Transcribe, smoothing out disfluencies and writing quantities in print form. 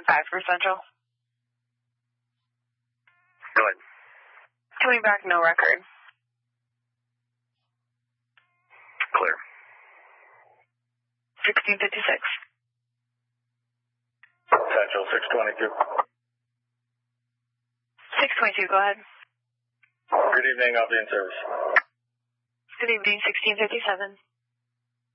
for Central. Go ahead. Coming back, no record. Clear. 1656. Central 622. 622, go ahead. Good evening, I'll be in service. Good evening, 1657.